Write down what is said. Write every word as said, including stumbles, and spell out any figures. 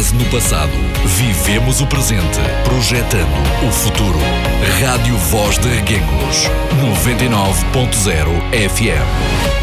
vive no passado. Vivemos o presente. Projetando o futuro. Rádio Voz de Reguengos. noventa e nove ponto zero F M.